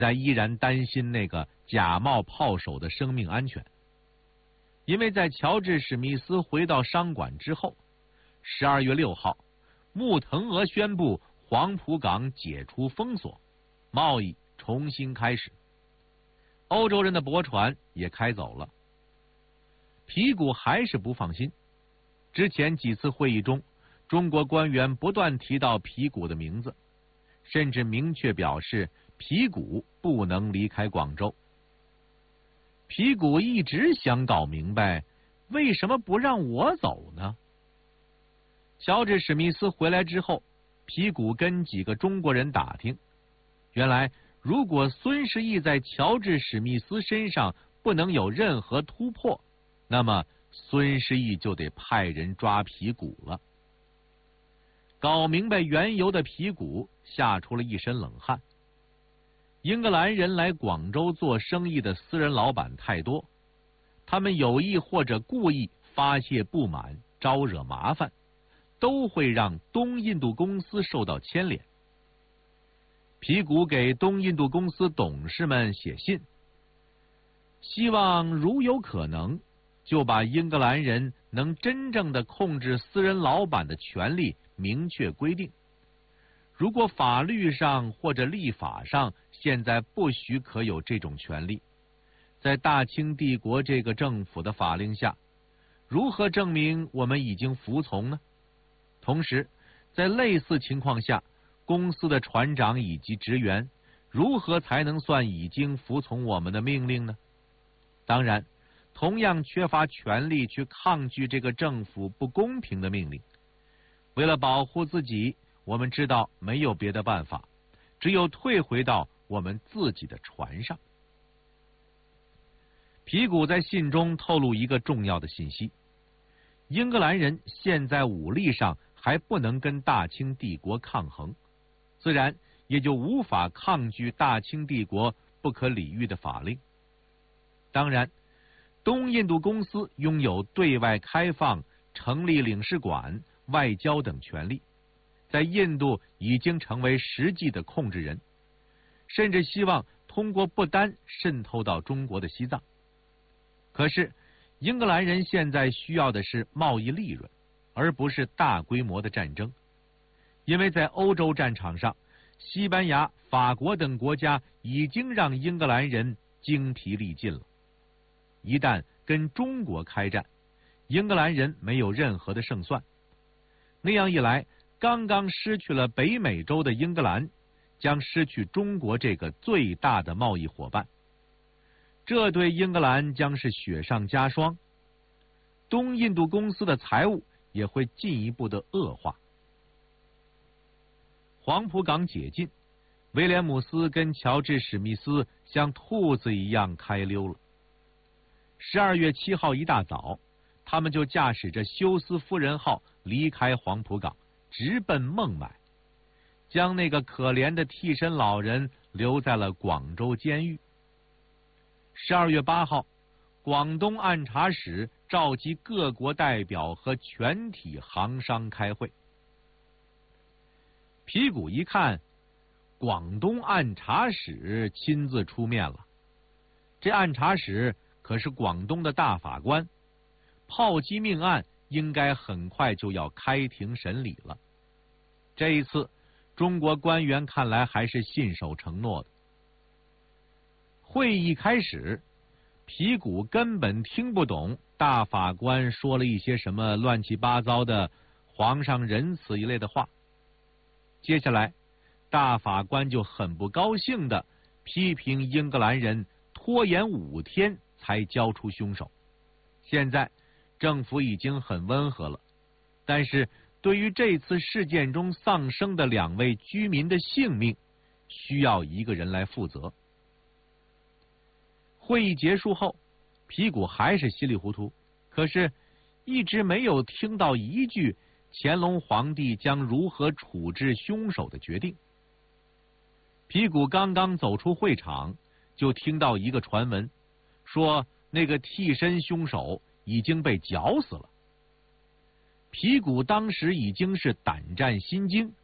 在依然担心那个假冒炮手的生命安全。因为在乔治·史密斯回到商馆之后，12月6号，穆腾俄宣布黄浦港解除封锁，贸易重新开始。欧洲人的驳船也开走了。皮古还是不放心，之前几次会议中，中国官员不断提到皮古的名字，甚至明确表示皮古不能离开广州。皮古一直想搞明白，为什么不让我走呢？乔治·史密斯回来之后，皮古跟几个中国人打听，原来如果孙世义在乔治·史密斯身上不能有任何突破，那么孙世义就得派人抓皮古了。搞明白缘由的皮古吓出了一身冷汗。英格兰人来广州做生意的私人老板太多，他们有意或者故意发泄不满，招惹麻烦，都会让东印度公司受到牵连。皮古给东印度公司董事们写信，希望如有可能，就把英格兰人能真正的控制私人老板的权利明确规定。如果法律上或者立法上现在不许可有这种权利，在大清帝国这个政府的法令下，如何证明我们已经服从呢？同时，在类似情况下，公司的船长以及职员如何才能算已经服从我们的命令呢？当然，同样缺乏权力去抗拒这个政府不公平的命令。为了保护自己，我们知道没有别的办法，只有退回到我们自己的船上。皮古在信中透露一个重要的信息：英格兰人现在武力上还不能跟大清帝国抗衡，自然也就无法抗拒大清帝国不可理喻的法令。当然，东印度公司拥有对外开放、成立领事馆、外交等权利，在印度已经成为实际的控制人，甚至希望通过不丹渗透到中国的西藏。可是，英格兰人现在需要的是贸易利润，而不是大规模的战争。因为在欧洲战场上，西班牙、法国等国家已经让英格兰人精疲力尽了。一旦跟中国开战，英格兰人没有任何的胜算。那样一来，刚刚失去了北美洲的英格兰，将失去中国这个最大的贸易伙伴。这对英格兰将是雪上加霜，东印度公司的财务也会进一步的恶化。黄浦港解禁，威廉姆斯跟乔治·史密斯像兔子一样开溜了。12月7号一大早，他们就驾驶着休斯夫人号离开黄浦港，直奔孟买，将那个可怜的替身老人留在了广州监狱。12月8号，广东按察使召集各国代表和全体行商开会。皮古一看，广东按察使亲自出面了。这按察使可是广东的大法官，炮击命案应该很快就要开庭审理了。这一次，中国官员看来还是信守承诺的。会议开始，皮古根本听不懂大法官说了一些什么乱七八糟的皇上仁慈一类的话。接下来，大法官就很不高兴地批评英格兰人拖延5天才交出凶手。现在政府已经很温和了，但是对于这次事件中丧生的2位居民的性命，需要一个人来负责。会议结束后，皮古还是稀里糊涂，可是一直没有听到一句乾隆皇帝将如何处置凶手的决定。皮古刚刚走出会场，就听到一个传闻，说那个替身凶手已经被绞死了。皮古当时已经是胆战心惊，